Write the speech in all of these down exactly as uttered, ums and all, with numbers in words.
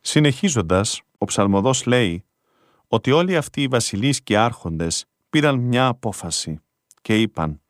Συνεχίζοντας, ο ψαλμοδός λέει ότι όλοι αυτοί οι βασιλείς και άρχοντες πήραν μια απόφαση και είπαν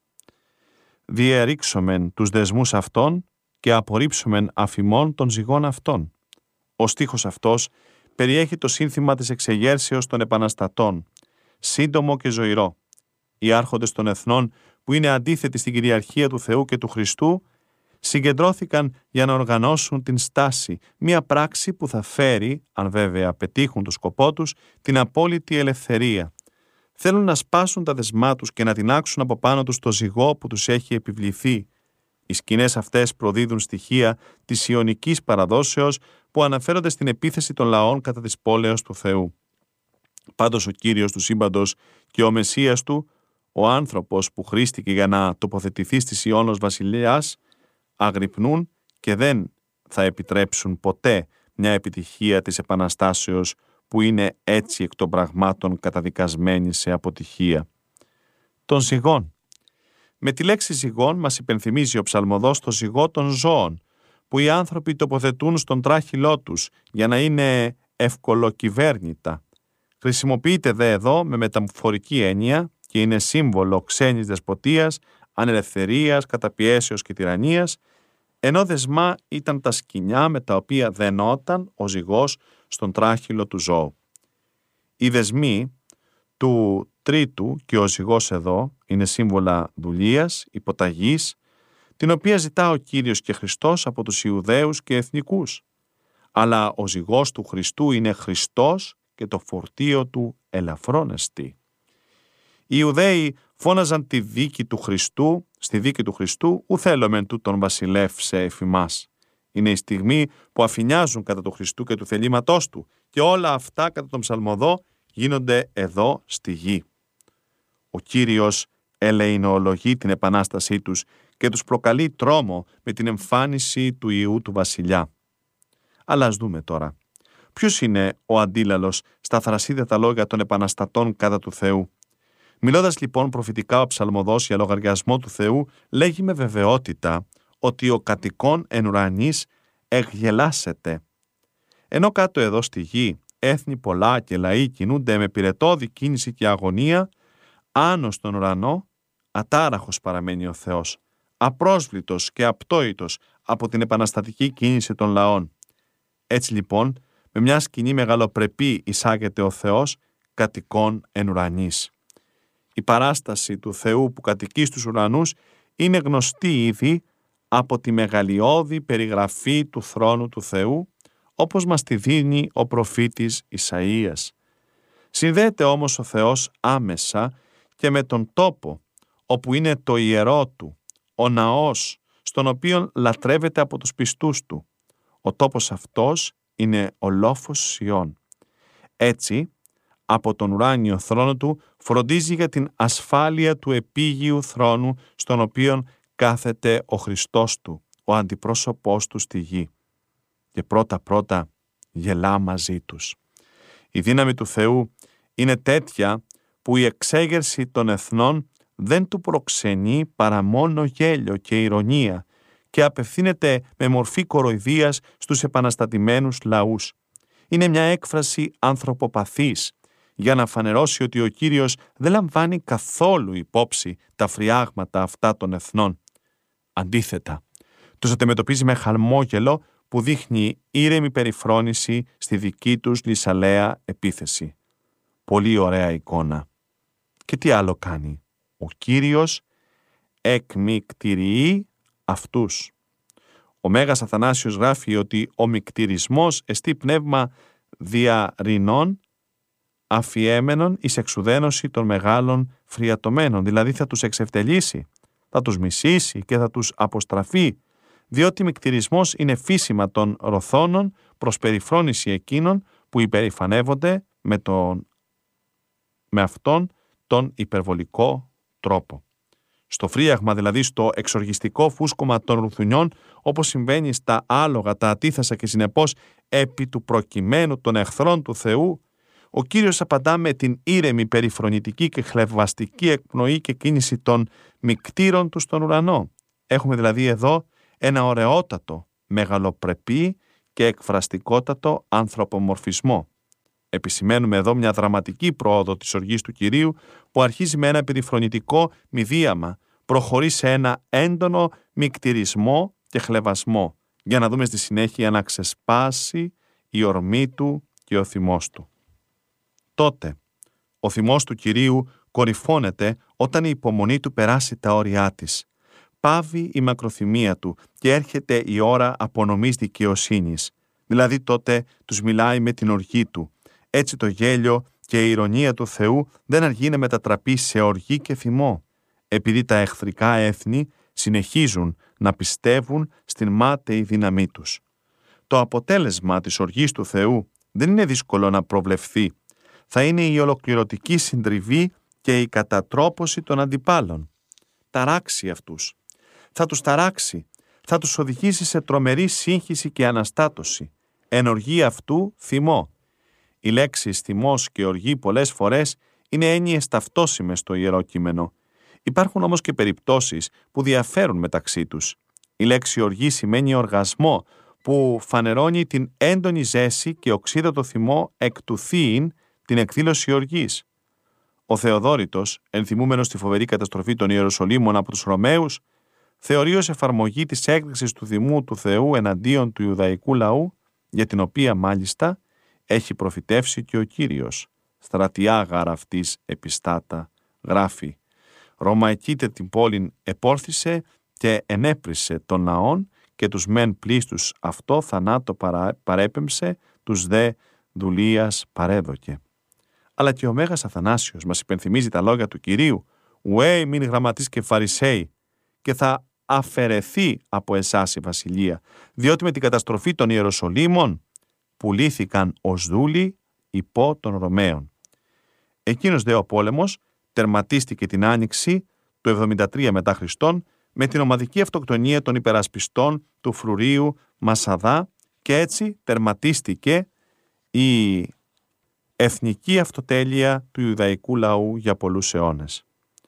«Διερρήξομεν τους δεσμούς αυτών και απορρίψομεν αφημών των ζυγών αυτών». Ο στίχος αυτός περιέχει το σύνθημα της εξεγέρσεως των επαναστατών, σύντομο και ζωηρό. Οι άρχοντες των εθνών, που είναι αντίθετοι στην κυριαρχία του Θεού και του Χριστού, συγκεντρώθηκαν για να οργανώσουν την στάση, μια πράξη που θα φέρει, αν βέβαια πετύχουν το σκοπό τους, την απόλυτη ελευθερία. Θέλουν να σπάσουν τα δεσμά τους και να τινάξουν από πάνω τους το ζυγό που τους έχει επιβληθεί. Οι σκηνές αυτές προδίδουν στοιχεία της ιωνικής παραδόσεως που αναφέρονται στην επίθεση των λαών κατά της πόλεως του Θεού. Πάντως ο Κύριος του σύμπαντος και ο Μεσσίας του, ο άνθρωπος που χρήστηκε για να τοποθετηθεί στη Σιών ως βασιλιάς, αγρυπνούν και δεν θα επιτρέψουν ποτέ μια επιτυχία της επαναστάσεως που είναι έτσι εκ των πραγμάτων καταδικασμένη σε αποτυχία. Των ζυγών. Με τη λέξη ζυγών μας υπενθυμίζει ο ψαλμοδός το ζυγό των ζώων, που οι άνθρωποι τοποθετούν στον τράχυλό τους για να είναι ευκολοκυβέρνητα. Χρησιμοποιείται δε εδώ με μεταφορική έννοια και είναι σύμβολο ξένης δεσποτείας, ανελευθερίας, καταπιέσεως και τυραννίας, ενώ δεσμά ήταν τα σκοινιά με τα οποία δενόταν ο ζυγός στον τράχυλο του ζώου. Οι δεσμοί του τρίτου και ο ζυγός εδώ είναι σύμβολα δουλείας, υποταγής, την οποία ζητά ο Κύριος και Χριστός από τους Ιουδαίους και εθνικούς. Αλλά ο ζυγός του Χριστού είναι Χριστός και το φορτίο του ελαφρόν εστί. Οι Ιουδαίοι φώναζαν τη δίκη του Χριστού, στη δίκη του Χριστού ου θέλομεν τούτον βασιλεύ σε εφημάς. Είναι η στιγμή που αφηνιάζουν κατά του Χριστού και του θελήματός του και όλα αυτά κατά τον ψαλμοδό γίνονται εδώ στη γη. Ο Κύριος ελεηνολογεί την επανάστασή τους και τους προκαλεί τρόμο με την εμφάνιση του Ιού του βασιλιά. Αλλά ας δούμε τώρα. Ποιος είναι ο αντίλαλος στα θρασίδετα λόγια των επαναστατών κατά του Θεού? Μιλώντας λοιπόν προφητικά ο ψαλμοδός για λογαριασμό του Θεού, λέγει με βεβαιότητα ότι ο κατοικών εν ουρανής εκγελάσεται. Ενώ κάτω εδώ στη γη έθνη πολλά και λαοί κινούνται με πυρετώδη κίνηση και αγωνία, άνω στον ουρανό ατάραχος παραμένει ο Θεός, απρόσβλητος και απτόητος από την επαναστατική κίνηση των λαών. Έτσι λοιπόν, με μια σκηνή μεγαλοπρεπή εισάγεται ο Θεός κατοικών εν ουρανής. Η παράσταση του Θεού που κατοικεί στους ουρανούς είναι γνωστή ήδη από τη μεγαλειώδη περιγραφή του θρόνου του Θεού, όπως μας τη δίνει ο προφήτης Ισαΐας. Συνδέεται όμως ο Θεός άμεσα και με τον τόπο, όπου είναι το ιερό του, ο ναός, στον οποίο λατρεύεται από τους πιστούς του. Ο τόπος αυτός είναι ο λόφος Σιών. Έτσι, από τον ουράνιο θρόνο του φροντίζει για την ασφάλεια του επίγειου θρόνου στον οποίο κάθεται ο Χριστός του, ο αντιπρόσωπός του στη γη. Και πρώτα-πρώτα γελά μαζί τους. Η δύναμη του Θεού είναι τέτοια που η εξέγερση των εθνών δεν του προξενεί παρά μόνο γέλιο και ηρωνία και απευθύνεται με μορφή κοροϊδίας στους επαναστατημένους λαούς. Είναι μια έκφραση ανθρωποπαθής για να φανερώσει ότι ο Κύριος δεν λαμβάνει καθόλου υπόψη τα φριάγματα αυτά των εθνών. Αντίθετα, τους αντιμετωπίζει με χαλμόγελο που δείχνει ήρεμη περιφρόνηση στη δική τους λυσαλέα επίθεση. Πολύ ωραία εικόνα. Και τι άλλο κάνει? Ο Κύριος εκμυκτηριεί αυτούς. Ο Μέγας Αθανάσιος γράφει ότι ο μικτηρισμός εστί πνεύμα διαρρηνών αφιέμενων εις εξουδένωση των μεγάλων φριατωμένων, δηλαδή θα τους εξευτελίσει, θα τους μισήσει και θα τους αποστραφεί, διότι μικτηρισμός είναι φύσιμα των ροθώνων προς περιφρόνηση εκείνων που υπερηφανεύονται με, τον, με αυτόν τον υπερβολικό τρόπο. Στο φρίαγμα, δηλαδή στο εξοργιστικό φούσκωμα των ρουθουνιών, όπως συμβαίνει στα άλογα, τα ατίθασα και συνεπώς επί του προκειμένου των εχθρών του Θεού, ο Κύριος απαντά με την ήρεμη, περιφρονητική και χλευαστική εκπνοή και κίνηση των μικτήρων του στον ουρανό. Έχουμε δηλαδή εδώ ένα ωραιότατο, μεγαλοπρεπή και εκφραστικότατο ανθρωπομορφισμό. Επισημαίνουμε εδώ μια δραματική πρόοδο της οργής του Κυρίου που αρχίζει με ένα περιφρονητικό μηδίαμα, προχωρεί σε ένα έντονο μικτηρισμό και χλευασμό, για να δούμε στη συνέχεια να ξεσπάσει η ορμή του και ο θυμός του. Τότε, ο θυμός του Κυρίου κορυφώνεται όταν η υπομονή του περάσει τα όρια της. Πάβει η μακροθυμία του και έρχεται η ώρα απονομής δικαιοσύνης. Δηλαδή τότε τους μιλάει με την οργή του. Έτσι το γέλιο και η ηρωνία του Θεού δεν αργεί να μετατραπεί σε οργή και θυμό, επειδή τα εχθρικά έθνη συνεχίζουν να πιστεύουν στην μάταιη δύναμή τους. Το αποτέλεσμα της οργής του Θεού δεν είναι δύσκολο να προβλεφθεί. Θα είναι η ολοκληρωτική συντριβή και η κατατρόπωση των αντιπάλων. Ταράξει αυτούς. Θα τους ταράξει. Θα τους οδηγήσει σε τρομερή σύγχυση και αναστάτωση. Εν οργή αυτού θυμό. Οι λέξεις θυμός και οργή πολλές φορές είναι έννοιες ταυτόσιμες στο Ιερό Κείμενο. Υπάρχουν όμως και περιπτώσεις που διαφέρουν μεταξύ τους. Η λέξη οργή σημαίνει οργασμό, που φανερώνει την έντονη ζέση και οξύδατο θυμό εκ του θείην, την εκδήλωση οργής. Ο Θεοδόρητος, ενθυμούμενος στη φοβερή καταστροφή των Ιεροσολύμων από τους Ρωμαίους, θεωρεί ως εφαρμογή της έκρηξης του θυμού του Θεού εναντίον του Ιουδαϊκού λαού, για την οποία μάλιστα έχει προφητεύσει και ο Κύριος. Στρατιά γάρα αυτής επιστάτα, γράφει. Ρωμαϊκήτε την πόλην επόρθησε και ενέπρισε των ναών και τους μεν πλήστους αυτό θανάτο παρά, παρέπεμψε, τους δε δουλείας παρέδοκε. Αλλά και ο Μέγας Αθανάσιος μας υπενθυμίζει τα λόγια του Κυρίου «Ουέι μην γραμματείς και φαρισαίοι, και θα αφαιρεθεί από εσάς η βασιλεία, διότι με την καταστροφή των Ιεροσολύμων πουλήθηκαν ως δούλοι υπό των Ρωμαίων». Εκείνος δε ο πόλεμος τερματίστηκε την άνοιξη του εβδομήντα τρία μετά Χριστόν με την ομαδική αυτοκτονία των υπερασπιστών του φρουρίου Μασαδά και έτσι τερματίστηκε η εθνική αυτοτέλεια του Ιουδαϊκού λαού για πολλούς αιώνες.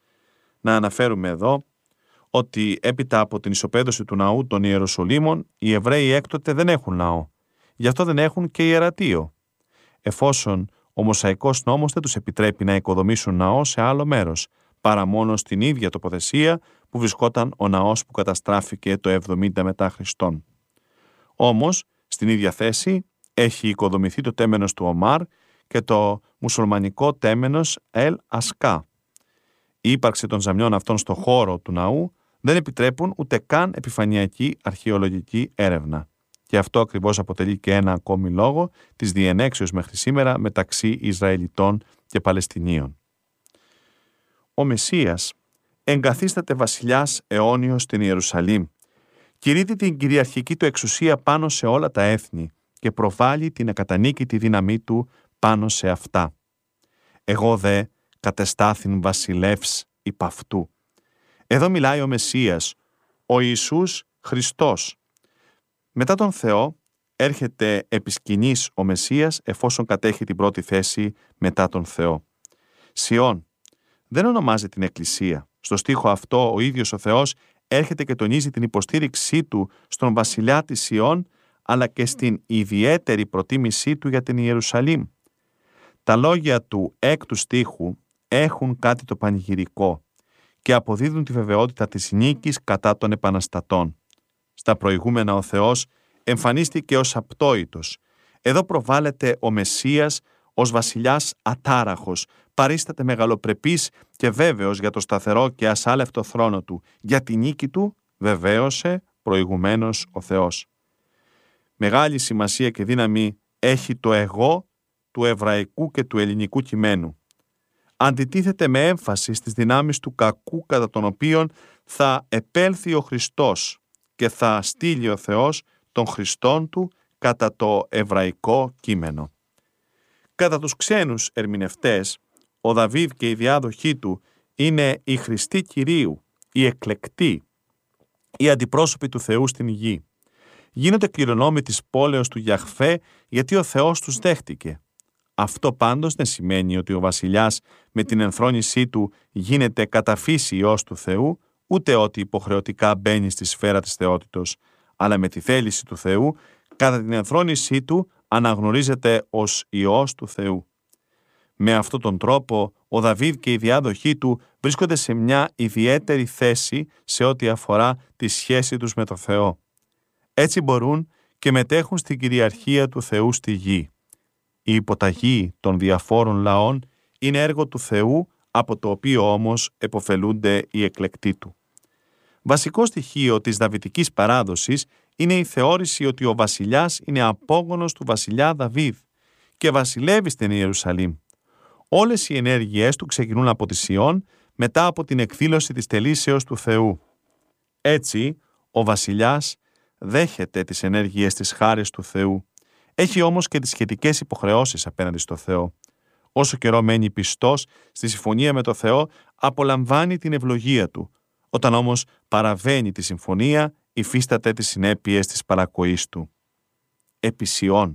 Να αναφέρουμε εδώ ότι έπειτα από την ισοπαίδωση του ναού των Ιεροσολύμων οι Εβραίοι έκτοτε δεν έχουν ναό. Γι' αυτό δεν έχουν και ιερατείο. Εφόσον ο Μωσαϊκός νόμος δεν τους επιτρέπει να οικοδομήσουν ναό σε άλλο μέρος, παρά μόνο στην ίδια τοποθεσία που βρισκόταν ο ναός που καταστράφηκε το εβδομήντα μετά Χριστόν. Όμως, στην ίδια θέση έχει οικοδομηθεί το τέμενος του Ομάρ και το μουσουλμανικό τέμενος Ελ Ασκά. Η ύπαρξη των ζαμιών αυτών στο χώρο του ναού δεν επιτρέπουν ούτε καν επιφανειακή αρχαιολογική έρευνα. Και αυτό ακριβώς αποτελεί και ένα ακόμη λόγο της διενέξεως μέχρι σήμερα μεταξύ Ισραηλιτών και Παλαιστινίων. Ο Μεσσίας εγκαθίσταται βασιλιάς αιώνιος στην Ιερουσαλήμ, κηρύττει την κυριαρχική του εξουσία πάνω σε όλα τα έθνη και προβάλλει την ακατανίκητη δύναμή του πάνω σε αυτά. «Εγώ δε κατεστάθην βασιλεύς υπ' αυτού». Εδώ μιλάει ο Μεσσίας, ο Ιησούς Χριστός. Μετά τον Θεό έρχεται επί σκηνής ο Μεσσίας εφόσον κατέχει την πρώτη θέση μετά τον Θεό. Σιών δεν ονομάζει την Εκκλησία. Στο στίχο αυτό ο ίδιος ο Θεός έρχεται και τονίζει την υποστήριξή του στον βασιλιά της Σιών, αλλά και στην ιδιαίτερη προτίμησή του για την Ιερουσαλήμ. Τα λόγια του έκτου στίχου έχουν κάτι το πανηγυρικό και αποδίδουν τη βεβαιότητα της νίκης κατά των επαναστατών. Στα προηγούμενα ο Θεός εμφανίστηκε ως απτόητος. Εδώ προβάλλεται ο Μεσσίας ως βασιλιάς ατάραχος, παρίσταται μεγαλοπρεπής και βέβαιος για το σταθερό και ασάλευτο θρόνο του. Για τη νίκη του βεβαίωσε προηγουμένως ο Θεός. Μεγάλη σημασία και δύναμη έχει το εγώ του εβραϊκού και του ελληνικού κειμένου. Αντιτίθεται με έμφαση στις δυνάμεις του κακού κατά των οποίων θα επέλθει ο Χριστός και θα στείλει ο Θεός των Χριστών του κατά το εβραϊκό κείμενο. Κατά τους ξένους ερμηνευτές, ο Δαβίδ και οι διάδοχοί του είναι οι Χριστοί Κυρίου, οι εκλεκτοί, οι αντιπρόσωποι του Θεού στην γη. Γίνονται κληρονόμοι της πόλεως του Γιαχβέ γιατί ο Θεός τους δέχτηκε. Αυτό πάντως δεν σημαίνει ότι ο βασιλιάς με την ενθρόνησή του γίνεται κατά φύση Υιός του Θεού, ούτε ότι υποχρεωτικά μπαίνει στη σφαίρα της θεότητος, αλλά με τη θέληση του Θεού Κατά την ενθρόνησή του αναγνωρίζεται ως Υιός του Θεού. Με αυτόν τον τρόπο, ο Δαβίδ και οι διάδοχοί του βρίσκονται σε μια ιδιαίτερη θέση σε ό,τι αφορά τη σχέση τους με το Θεό. Έτσι μπορούν και μετέχουν στην κυριαρχία του Θεού στη γη. Η υποταγή των διαφόρων λαών είναι έργο του Θεού, από το οποίο όμως επωφελούνται οι εκλεκτοί του. Βασικό στοιχείο της δαβητικής παράδοσης είναι η θεώρηση ότι ο βασιλιάς είναι απόγονος του βασιλιά Δαβίδ και βασιλεύει στην Ιερουσαλήμ. Όλες οι ενέργειές του ξεκινούν από τη Σιών μετά από την εκδήλωση της τελήσεως του Θεού. Έτσι, ο βασιλιάς δέχεται τις ενέργειες της χάρης του Θεού. Έχει όμως και τις σχετικές υποχρεώσεις απέναντι στο Θεό. Όσο καιρό μένει πιστός στη συμφωνία με το Θεό, απολαμβάνει την ευλογία του. Όταν όμως παραβαίνει τη συμφωνία, υφίσταται τις συνέπειες της παρακοής του. Επισιών.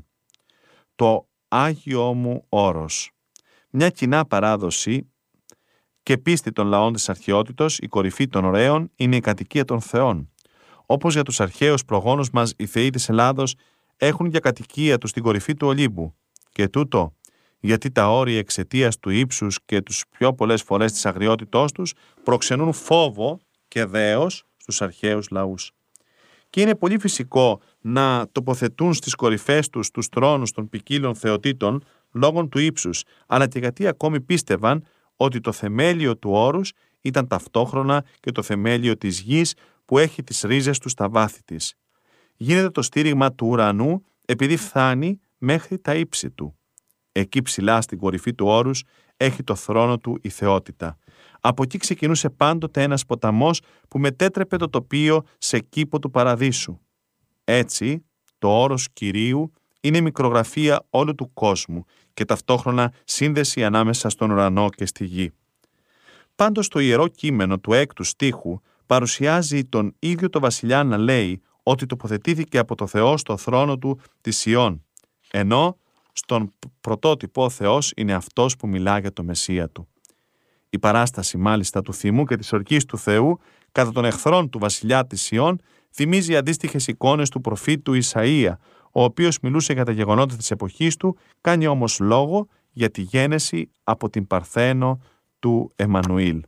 Το Άγιό μου όρος. Μια κοινά παράδοση και πίστη των λαών της αρχαιότητος, η κορυφή των ωραίων είναι η κατοικία των θεών. Όπως για τους αρχαίους προγόνους μας, οι θεοί της Ελλάδος έχουν για κατοικία τους την κορυφή του Ολύμπου. Και τούτο γιατί τα όρια εξαιτίας του ύψους και τους πιο πολλές φορές της αγριότητός τους προξενούν φόβο και δέος στους αρχαίους λαούς. Και είναι πολύ φυσικό να τοποθετούν στις κορυφές τους τους θρόνους των ποικίλων θεοτήτων λόγω του ύψους, αλλά και γιατί ακόμη πίστευαν ότι το θεμέλιο του όρους ήταν ταυτόχρονα και το θεμέλιο της γης που έχει τις ρίζες του στα βάθη της. Γίνεται το στήριγμα του ουρανού επειδή φτάνει μέχρι τα ύψη του. Εκεί ψηλά στην κορυφή του όρους έχει το θρόνο του η θεότητα. Από εκεί ξεκινούσε πάντοτε ένας ποταμός που μετέτρεπε το τοπίο σε κήπο του παραδείσου. Έτσι, το όρος Κυρίου είναι μικρογραφία όλου του κόσμου και ταυτόχρονα σύνδεση ανάμεσα στον ουρανό και στη γη. Πάντως το ιερό κείμενο του έκτου στίχου παρουσιάζει τον ίδιο το βασιλιά να λέει ότι τοποθετήθηκε από το Θεό στο θρόνο του της Σιών, ενώ στον πρωτότυπο ο Θεός είναι αυτός που μιλά για το Μεσσία του. Η παράσταση μάλιστα του θυμού και της ορκής του Θεού κατά των εχθρών του βασιλιά της Σιών θυμίζει αντίστοιχες εικόνες του προφήτου Ισαΐα, ο οποίος μιλούσε για τα γεγονότα της εποχής του, κάνει όμως λόγο για τη γένεση από την Παρθένο του Εμμανουήλ.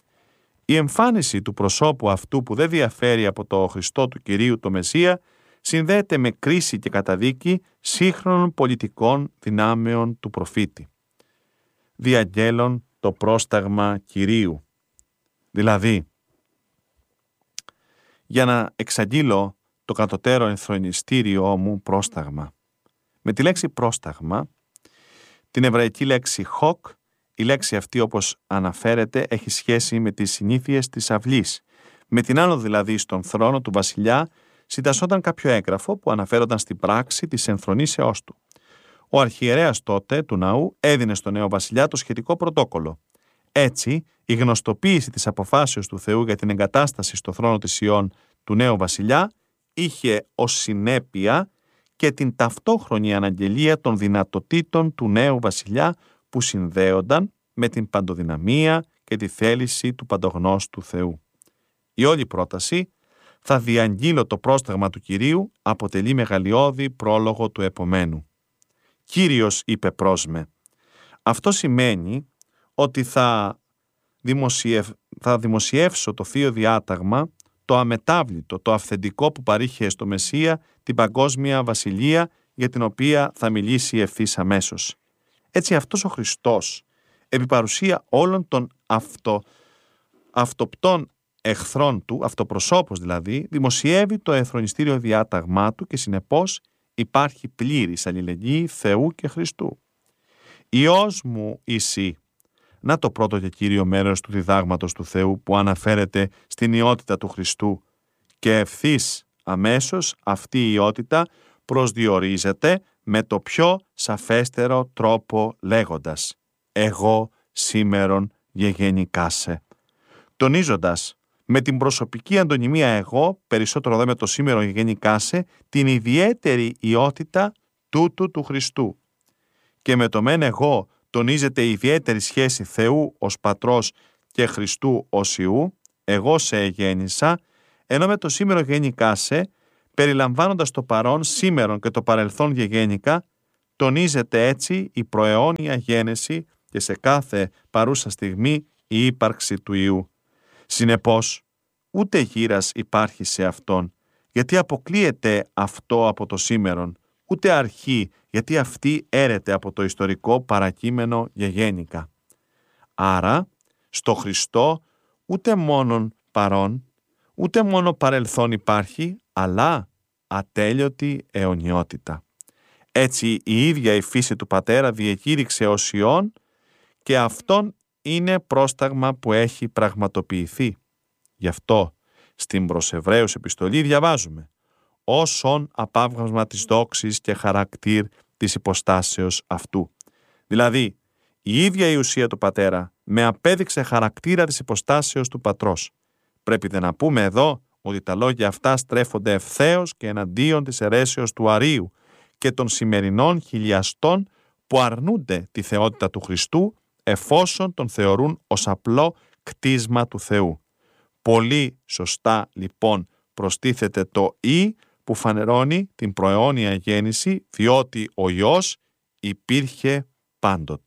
Η εμφάνιση του προσώπου αυτού που δεν διαφέρει από το Χριστό του Κυρίου το Μεσσία συνδέεται με κρίση και καταδίκη σύγχρονων πολιτικών δυνάμεων του προφήτη. Διαγγέλων το πρόσταγμα Κυρίου. Δηλαδή, για να εξαγγείλω το κατωτέρω ενθρονιστήριό μου πρόσταγμα. Με τη λέξη πρόσταγμα, την εβραϊκή λέξη χοκ, η λέξη αυτή όπως αναφέρεται έχει σχέση με τις συνήθειες της αυλής. Με την άνω δηλαδή στον θρόνο του βασιλιά συντασσόταν κάποιο έγγραφο που αναφέρονταν στην πράξη της ενθρονήσεώς του. Ο αρχιερέας τότε του ναού έδινε στον νέο βασιλιά το σχετικό πρωτόκολλο. Έτσι, η γνωστοποίηση της αποφάσεως του Θεού για την εγκατάσταση στο θρόνο της Σιών του νέου βασιλιά είχε ως συνέπεια και την ταυτόχρονη αναγγελία των δυνατοτήτων του νέου βασιλιά που συνδέονταν με την παντοδυναμία και τη θέληση του παντογνώστου Θεού. Η όλη πρόταση «Θα διαγγείλω το πρόσταγμα του Κυρίου» αποτελεί μεγαλειώδη πρόλογο του επομένου. «Κύριος είπε προς με». Αυτό σημαίνει ότι θα, δημοσιευ... θα δημοσιεύσω το Θείο Διάταγμα, το αμετάβλητο, το αυθεντικό που παρήχε στο Μεσσία την παγκόσμια βασιλεία για την οποία θα μιλήσει ευθύς αμέσως. Έτσι αυτός ο Χριστός, επί παρουσία όλων των αυτο... αυτοπτών εχθρών του, αυτοπροσώπους δηλαδή, δημοσιεύει το ενθρονιστήριο διάταγμά του και συνεπώς υπάρχει πλήρης αλληλεγγύη Θεού και Χριστού. «Υιός μου εσύ». Να το πρώτο και κύριο μέρος του διδάγματος του Θεού που αναφέρεται στην ιότητα του Χριστού και ευθύς αμέσως αυτή η ιότητα προσδιορίζεται με το πιο σαφέστερο τρόπο λέγοντας «Εγώ σήμερον γεγεννικάσε», τονίζοντας με την προσωπική αντωνυμία «εγώ», περισσότερο δε με το σήμερον γεγεννικάσε, την ιδιαίτερη ιότητα τούτου του Χριστού. Και με το μεν εγώ τονίζεται η ιδιαίτερη σχέση Θεού ως Πατρός και Χριστού ως Υιού, εγώ σε εγέννησα, ενώ με το σήμερον γεγεννικάσε περιλαμβάνοντας το παρόν, σήμερον και το παρελθόν γεγένικα, τονίζεται έτσι η προαιώνια γένεση και σε κάθε παρούσα στιγμή η ύπαρξη του Υιού. Συνεπώς, ούτε γύρας υπάρχει σε Αυτόν, γιατί αποκλείεται αυτό από το σήμερον, ούτε αρχή, γιατί αυτή έρεται από το ιστορικό παρακείμενο γεγένικα. Άρα, στο Χριστό ούτε μόνον παρόν, ούτε μόνο παρελθόν υπάρχει, αλλά ατέλειωτη αιωνιότητα. Έτσι η ίδια η φύση του Πατέρα διεκήρυξε ως Υιόν και αυτόν είναι πρόσταγμα που έχει πραγματοποιηθεί. Γι' αυτό στην προς Εβραίους επιστολή διαβάζουμε «Όσον απάβγασμα της δόξης και χαρακτήρ της υποστάσεως αυτού». Δηλαδή, η ίδια η ουσία του Πατέρα με απέδειξε χαρακτήρα της υποστάσεως του Πατρός. Πρέπει δε να πούμε εδώ ότι τα λόγια αυτά στρέφονται ευθέως και εναντίον της αιρέσεως του Αρείου και των σημερινών χιλιαστών που αρνούνται τη θεότητα του Χριστού εφόσον τον θεωρούν ως απλό κτίσμα του Θεού. Πολύ σωστά λοιπόν προστίθεται το «ή» που φανερώνει την προαιώνια γέννηση, διότι ο Υιός υπήρχε πάντοτε.